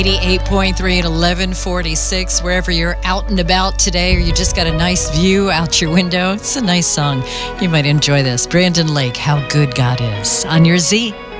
88.3 at 1146, wherever you're out and about today, or you just got a nice view out your window. It's a nice song. You might enjoy this. Brandon Lake, How Good God Is, on your Z.